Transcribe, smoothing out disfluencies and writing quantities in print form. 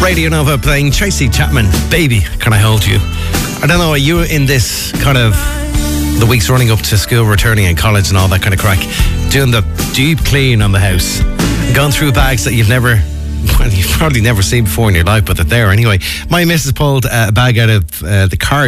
Radio Nova playing Tracy Chapman, Baby, Can I Hold You? I don't know, are you in this kind of the weeks running up to school, returning in college and all that kind of crack, doing the deep clean on the house, going through bags that you've probably never seen before in your life, but they're there anyway. My missus pulled a bag out of the car